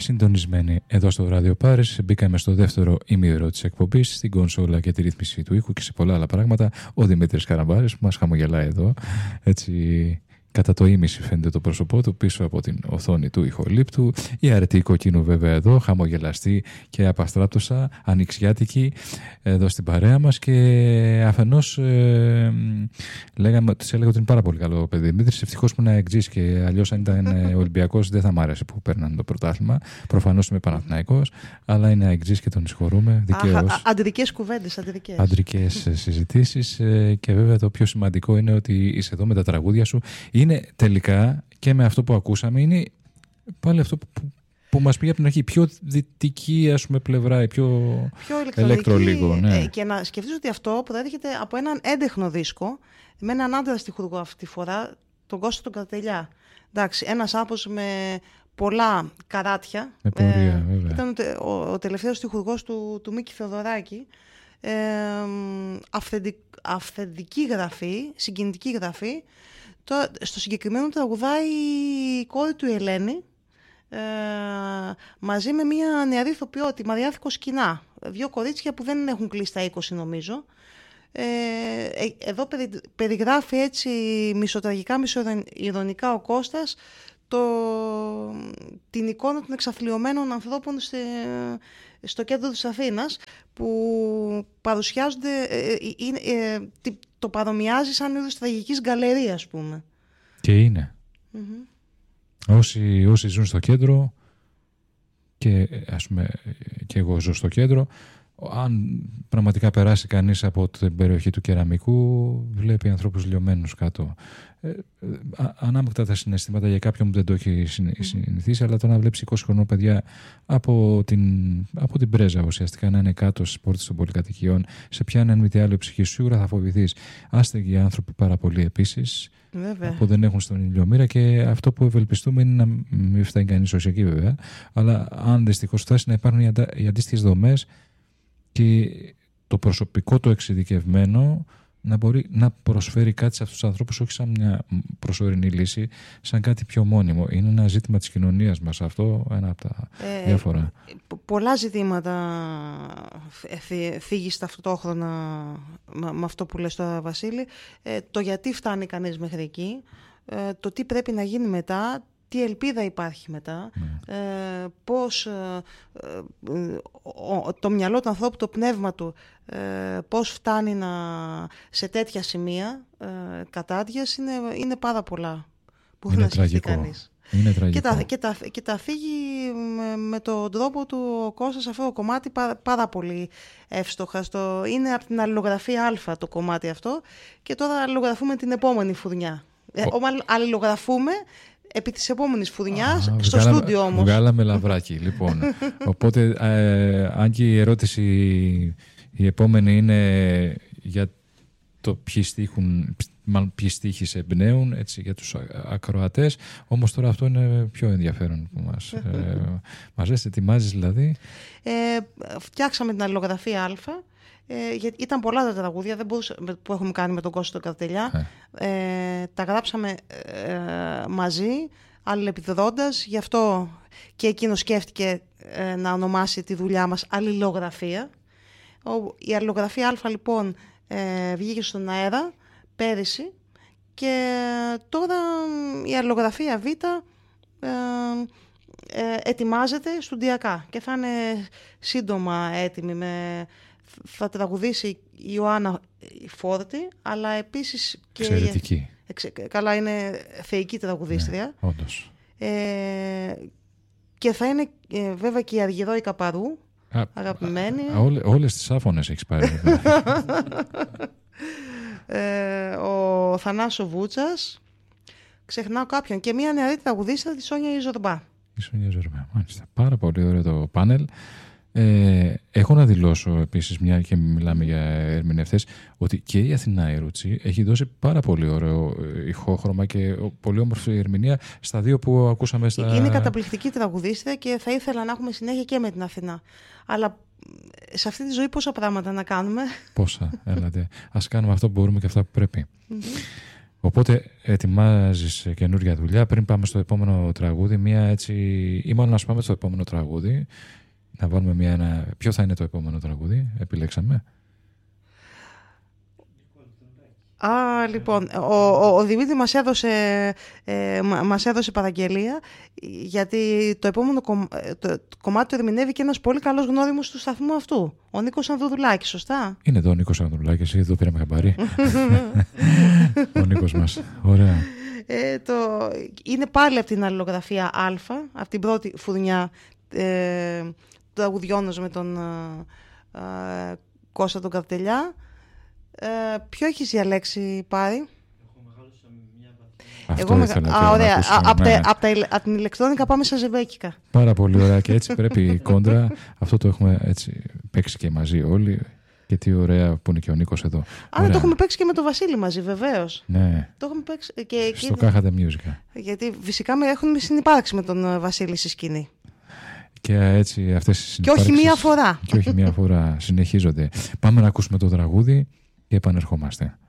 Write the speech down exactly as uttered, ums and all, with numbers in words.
συντονισμένοι εδώ στο Ράδιο Πάρις. Μπήκαμε στο δεύτερο ημίωρο της εκπομπής, στην κονσόλα και τη ρύθμιση του ήχου και σε πολλά άλλα πράγματα. Ο Δημήτρης Καραμπάρης που μας χαμογελάει εδώ. Έτσι, κατά το ίμιση φαίνεται το πρόσωπό του πίσω από την οθόνη του ηχολήπτου. Η αρετή κοκκίνου βέβαια εδώ, χαμογελαστή και απαστράπτωσα, ανοιξιάτικη εδώ στην παρέα μας. Και αφενός ε, λέγαμε, της έλεγα ότι είναι πάρα πολύ καλό παιδί. Δημήτρης, ευτυχώς που είναι εξής, και αλλιώς αν ήταν Ολυμπιακός δεν θα μ' άρεσε που παίρνανε το πρωτάθλημα. Προφανώς είμαι Παναθηναϊκός, αλλά είναι εξής και τον συγχωρούμε. Δικαίως. Αντρικές κουβέντες, αντρικές. Αντρικές συζητήσεις. Ε, και βέβαια το πιο σημαντικό είναι ότι είσαι εδώ με τα τραγούδια σου. Είναι τελικά και με αυτό που ακούσαμε, είναι πάλι αυτό που, που, που μας πήγε από την αρχή. Πιο δυτική, ας πούμε, πλευρά, η πιο, πιο ηλεκτρολίγο. Ναι. Ε, και να σκεφτείς ότι αυτό προέρχεται από έναν έντεχνο δίσκο με έναν άντρα στιχουργό αυτή τη φορά, τον Κώστα τον Καρτελιά. Εντάξει, ένας άπος με πολλά καράτια. Με πορεία, ε, βέβαια. Ήταν ο, ο, ο τελευταίος στιχουργός του, του Μίκη Θεοδωράκη. Ε, αυθεντικ, αυθεντική γραφή, συγκινητική γραφή. Τώρα, στο συγκεκριμένο τραγουδάει η κόρη του η Ελένη, ε, μαζί με μια νεαρή ηθοποιό, τη Μαριάθη Κοσκινά. Δύο κορίτσια που δεν έχουν κλείσει τα είκοσι νομίζω. Ε, εδώ περι, περιγράφει έτσι μισοτραγικά, μισοειρωνικά ο Κώστας το, την εικόνα των εξαθλιωμένων ανθρώπων στε, στο κέντρο της Αθήνας, που παρουσιάζονται, ε, ε, ε, το παρομοιάζει σαν είδος τραγικής γκαλερίας, ας πούμε. Και είναι. Mm-hmm. Όσοι, όσοι ζουν στο κέντρο, και ας πούμε και εγώ ζω στο κέντρο, αν πραγματικά περάσει κανείς από την περιοχή του Κεραμικού, βλέπει ανθρώπους λιωμένους κάτω. Ε, ανάμεικτα τα συναισθήματα για κάποιον που δεν το έχει συνηθίσει, αλλά το να βλέπεις είκοσι χρονών παιδιά από την, από την πρέζα ουσιαστικά να είναι κάτω στις πόρτες των πολυκατοικιών, σε πιάνει αν μη τι άλλο η ψυχή σου, σίγουρα θα φοβηθείς. Άστεγοι άνθρωποι πάρα πολλοί επίσης, που δεν έχουν στον ηλιομήρα, και αυτό που ευελπιστούμε είναι να μην φτάνει κανείς ως εκεί βέβαια, αλλά αν δυστυχώς φτάσει να υπάρχουν οι, αντα... οι αντίστοιχες δομές και το προσωπικό το εξειδικευμένο να μπορεί να προσφέρει κάτι σε αυτούς τους ανθρώπους, όχι σαν μια προσωρινή λύση, σαν κάτι πιο μόνιμο. Είναι ένα ζήτημα της κοινωνίας μας αυτό, ένα από τα ε, διάφορα. Πολλά ζητήματα θίγεις ταυτόχρονα με αυτό που λες τώρα, Βασίλη. Ε, το γιατί φτάνει κανείς μέχρι εκεί, ε, το τι πρέπει να γίνει μετά, τι ελπίδα υπάρχει μετά, mm. ε, πώς ε, ε, το μυαλό του ανθρώπου, το πνεύμα του, ε, πώς φτάνει να, σε τέτοια σημεία ε, κατάδειας, είναι, είναι πάρα πολλά που είναι να σκεφτεί κανείς. Είναι τραγικό. Και τα, και τα, και τα φύγει με, με τον τρόπο του ο Κώστας αυτό το κομμάτι πάρα, πάρα πολύ εύστοχα. Στο, είναι από την αλληλογραφία Α το κομμάτι αυτό, και τώρα αλληλογραφούμε την επόμενη φουρνιά. Ε, αλληλογραφούμε επί της επόμενης φουρνιάς, Α, στο βγάλαμε, στούντιο όμως. Βγάλαμε λαβράκι, λοιπόν. Οπότε, ε, αν και η ερώτηση η επόμενη είναι για το ποιοι στίχουν, μάλλον ποιοι στίχοι σε εμπνέουν, έτσι, για τους ακροατές, όμως τώρα αυτό είναι πιο ενδιαφέρον που μας, ε, μας λες, ετοιμάζεις δηλαδή. Ε, φτιάξαμε την αλληλογραφία Α. Ε, γιατί ήταν πολλά τα τραγούδια δεν μπορούσα, που έχουμε κάνει με τον Κώστα τον Καρτελιά. Ε. Ε, τα γράψαμε ε, μαζί, αλληλεπιδρώντας. Γι' αυτό και εκείνο σκέφτηκε ε, να ονομάσει τη δουλειά μας αλληλογραφία. Ο, η αλληλογραφία Α λοιπόν ε, βγήκε στον αέρα πέρυσι, και τώρα η αλληλογραφία Β ε, ε, ετοιμάζεται στουντιακά και θα είναι σύντομα έτοιμη. Με, θα τραγουδήσει η Ιωάννα Φόρτη, αλλά επίσης και... Εξαιρετική. Εξε, καλά, είναι θεϊκή τραγουδίστρια. Ναι, όντως. Ε, και θα είναι ε, βέβαια και η Αργυρό η Καπαρού, α, αγαπημένη. Α, όλε, όλες τις άφωνες έχεις πάρει. ε, ο Θανάσο Βούτσας, ξεχνάω κάποιον, και μια νεαρή τραγουδίστρια, τη Σόνια Ιζορμπά. Η Σόνια Ιζορμπά, μάλιστα. Πάρα πολύ ωραίο το πάνελ. Ε, έχω να δηλώσω επίσης, μια και μιλάμε για ερμηνευτές, ότι και η Αθηνά η Ρούτσι έχει δώσει πάρα πολύ ωραίο ηχόχρωμα και πολύ όμορφη ερμηνεία στα δύο που ακούσαμε στα... Είναι καταπληκτική τραγουδίστρια και θα ήθελα να έχουμε συνέχεια και με την Αθηνά. Αλλά σε αυτή τη ζωή πόσα πράγματα να κάνουμε. Πόσα, έλατε. Ας κάνουμε αυτό που μπορούμε και αυτά που πρέπει. Mm-hmm. Οπότε ετοιμάζεις καινούργια δουλειά. Πριν πάμε στο επόμενο τραγούδι, μία έτσι, ή μάλλον να σου πάμε στο επόμενο τραγούδι, να βάλουμε μία, ένα... Ποιο θα είναι το επόμενο τραγούδι, επιλέξαμε? Α, λοιπόν, ο, ο, ο Δημήτρη μας έδωσε, ε, μας έδωσε παραγγελία, γιατί το επόμενο κομ, το, το κομμάτι το ερμηνεύει και ένας πολύ καλός γνώριμος του σταθμού αυτού, ο Νίκος Ανδρουλάκης, σωστά? Είναι εδώ ο Νίκος Ανδρουλάκης, εδώ πήραμε χαμπάρι. Ο Νίκος μας, ωραία. Ε, το, είναι πάλι από την αλληλογραφία Α, από την πρώτη φουρνιά ε, του τραγουδιών με τον ε, ε, Κώστα τον Καρτελιά. Ε, ποιο έχεις διαλέξει, Πάρη? Αυτό Εγώ ήθελα με... Α, ωραία. Από ναι. την ηλεκτρόνικα πάμε στα ζεμπέκικα. Πάρα πολύ ωραία, και έτσι πρέπει η κόντρα. Αυτό το έχουμε έτσι παίξει και μαζί όλοι. Και τι ωραία που είναι και ο Νίκος εδώ. Α, ναι, το έχουμε παίξει και με τον Βασίλη μαζί, βεβαίως. Ναι. Το έχουμε παίξει και στο Κάχατε Music. Γιατί φυσικά με έχουν συνυπάρξει με τον Βασίλη στη σκηνή. Και έτσι αυτές οι συνυπάρξεις. Και όχι μία φορά. Και όχι μία φορά συνεχίζονται. Πάμε να ακούσουμε το τραγούδι και επανερχόμαστε.